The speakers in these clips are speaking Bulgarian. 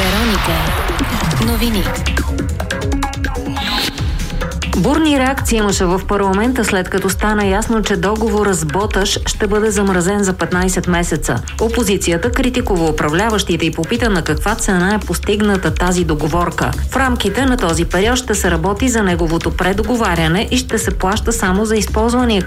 Вероника. Новини. Бурни реакции имаше в парламента, след като стана ясно, че договорът с Боташ ще бъде замразен за 15 месеца. Опозицията критикува управляващите и попита на каква цена е постигната тази договорка. В рамките на този период ще се работи за неговото предоговаряне и ще се плаща само за използвания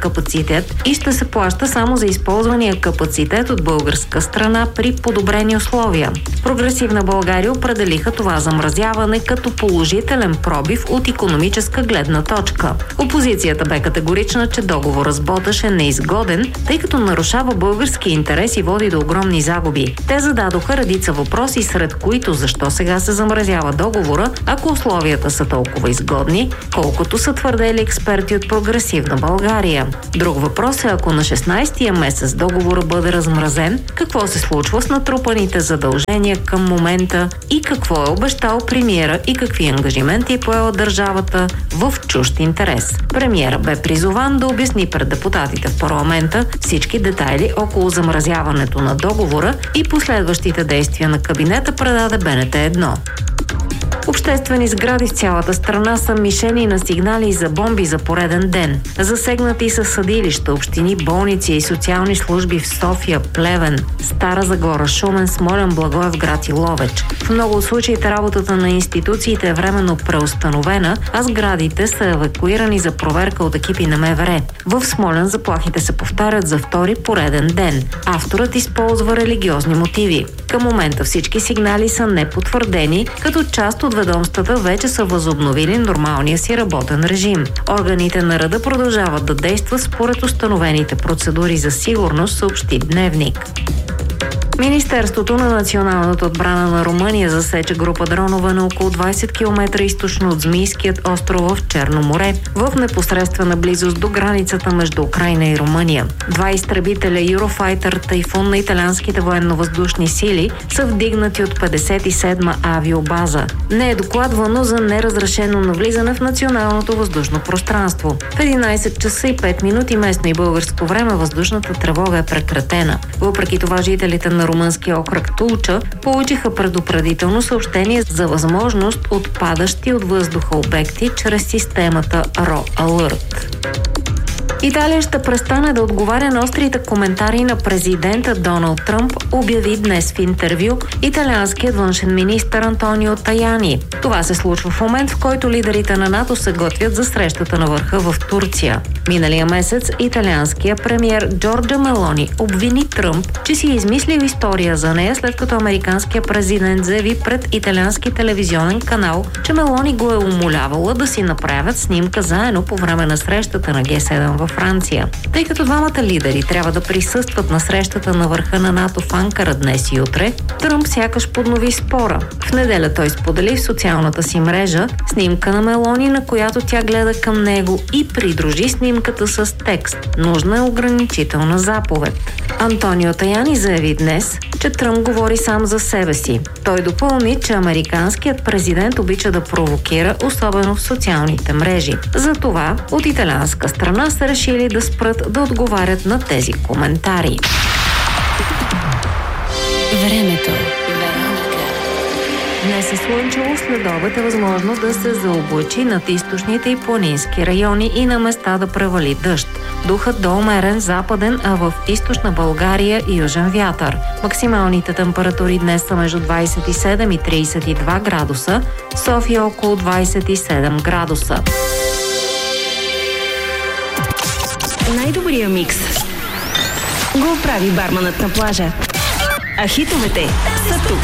капацитет от българска страна при подобрени условия. Прогресивна България определиха това замразяване като положителен пробив от икономическа гледна точка. Опозицията бе категорична, че договорът с Боташ е неизгоден, тъй като нарушава български интерес и води до огромни загуби. Те зададоха редица въпроси, сред които защо сега се замразява договора, ако условията са толкова изгодни, колкото са твърдели експерти от Прогресивна България. Друг въпрос е, ако на 16-тия месец договорът бъде размразен, какво се случва с натрупаните задължения към момента и какво е обещал премиера и какви ангажименти е поела държавата в чужд интерес. Премиера бе призован да обясни пред депутатите в парламента всички детайли около замразяването на договора и последващите действия на кабинета, предаде БНТ 1. Обществени сгради в цялата страна са мишени на сигнали за бомби за пореден ден. Засегнати са съдилища, общини, болници и социални служби в София, Плевен, Стара Загора, Шумен, Смолян, Благоевград и Ловеч. В много от случаите работата на институциите е временно преустановена, а сградите са евакуирани за проверка от екипи на МВР. В Смолян заплахите се повтарят за втори пореден ден. Авторът използва религиозни мотиви. Към момента всички сигнали са непотвърдени, като част от ведомствата вече са възобновили нормалния си работен режим. Органите на реда продължават да действат според установените процедури за сигурност, съобщи Дневник. Министерството на националната отбрана на Румъния засече група дронове на около 20 км източно от Змийският остров в Черно море, в непосредствена близост до границата между Украйна и Румъния. Два изтребителя Eurofighter Тайфун на италианските военно-въздушни сили са вдигнати от 57-ма авиобаза. Не е докладвано за неразрешено навлизане в националното въздушно пространство. В 11 часа и 5 минути местно и българско време въздушната тревога е прекратена. Въпреки това жителите на румънския окръг Тулча получиха предупредително съобщение за възможност от падащи от въздуха обекти чрез системата RAW Alert. Италия ще престане да отговаря на острите коментари на президента Доналд Тръмп, обяви днес в интервю италианският външен министър Антонио Таяни. Това се случва в момент, в който лидерите на НАТО се готвят за срещата на върха в Турция. Миналия месец италианският премиер Джорджа Мелони обвини Тръмп, че си е измислил история за нея, след като американският президент заяви пред италиански телевизионен канал, че Мелони го е умолявала да си направят снимка заедно по време на срещата на Г7 във Франция. Тъй като двамата лидери трябва да присъстват на срещата на върха на НАТО в Анкара днес и утре, Тръмп сякаш поднови спора. В неделя той сподели в социалната си мрежа снимка на Мелони, на която тя гледа към него, и придружи снимката с текст: "Нужна е ограничителна заповед". Антонио Таяни заяви днес, че Тръмп говори сам за себе си. Той допълни, че американският президент обича да провокира, особено в социалните мрежи. Затова от италианска страна са решили да спрат да отговарят на тези коментари. Времето. Днес е слънчево, след обед е възможно да се заоблачи над източните и планински райони и на места да превали дъжд. Духът до умерен западен, а в източна България и южен вятър. Максималните температури днес са между 27 и 32 градуса, София около 27 градуса. Най-добрия микс го прави барманът на плажа. А хитовете са тук.